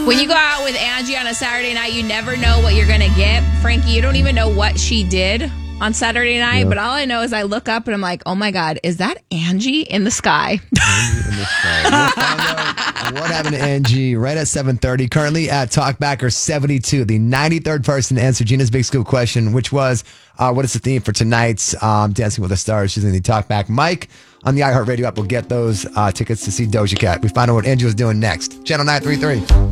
When you go out with Angie on a Saturday night, you never know what you're going to get. Frankie, you don't even know what she did on Saturday night, but all I know is I look up and I'm like, oh my God, is that Angie in the sky? Angie in the sky. We'll find out what happened to Angie right at 7:30. Currently at Talkbacker 72, the 93rd person to answer Gina's Big Scoop question, which was, what is the theme for tonight's Dancing with the Stars? She's in the Talkback. Mike on the iHeartRadio app will get those tickets to see Doja Cat. We find out what Angie was doing next. Channel 933.